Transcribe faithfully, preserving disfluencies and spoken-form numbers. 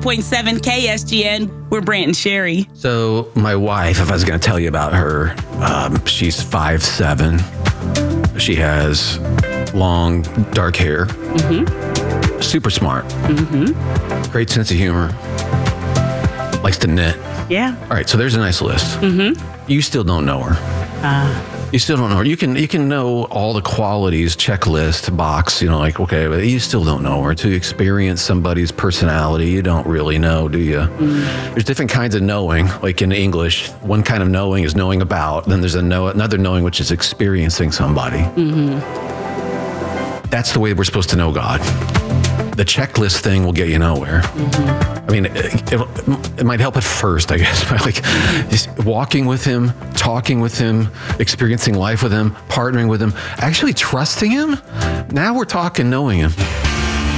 point seven K S G N. We're Brant and Sherry. So my wife, if I was going to tell you about her, um, she's five seven. She has long, dark hair. Mm-hmm. Super smart. Mm-hmm. Great sense of humor. Likes to knit. Yeah. All right, so there's a nice list. Mm-hmm. You still don't know her. Uh, You still don't know her. You can you can know all the qualities, checklist, box, you know, like, okay, but you still don't know her. To experience somebody's personality, you don't really know, do you? Mm. There's different kinds of knowing, like in English. One kind of knowing is knowing about, then there's a know, another knowing, which is experiencing somebody. Mm-hmm. That's the way we're supposed to know God. The checklist thing will get you nowhere. Mm-hmm. I mean, it, it, it might help at first, I guess, but like just walking with him, talking with him, experiencing life with him, partnering with him, actually trusting him. Now we're talking knowing him.